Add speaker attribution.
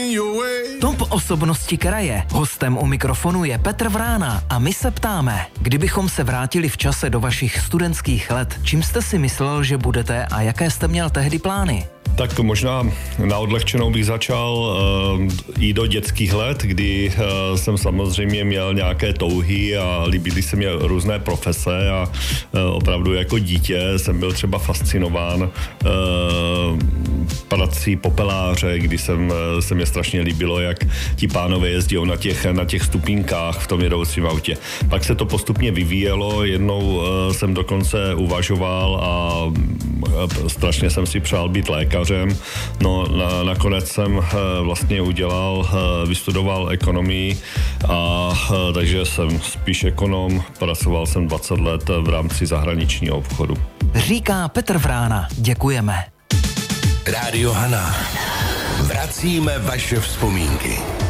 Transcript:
Speaker 1: Top osobnosti kraje. Hostem u mikrofonu je Petr Vrána a my se ptáme, kdybychom se vrátili v čase do vašich studentských let, čím jste si myslel, že budete a jaké jste měl tehdy plány?
Speaker 2: Tak možná na odlehčenou bych začal i do dětských let, kdy jsem samozřejmě měl nějaké touhy a líbily se mě různé profese a opravdu jako dítě jsem byl třeba fascinován prací popeláře, kdy se mě strašně líbilo, jak ti pánové jezdí na těch stupínkách v tom jedoucím autě. Pak se to postupně vyvíjelo, jednou jsem dokonce uvažoval a strašně jsem si přál být lékařem. No, nakonec jsem vlastně vystudoval ekonomii a takže jsem spíš ekonom, pracoval jsem 20 let v rámci zahraničního obchodu.
Speaker 1: Říká Petr Vrána, děkujeme.
Speaker 3: Rádio Hana. Vracíme vaše vzpomínky.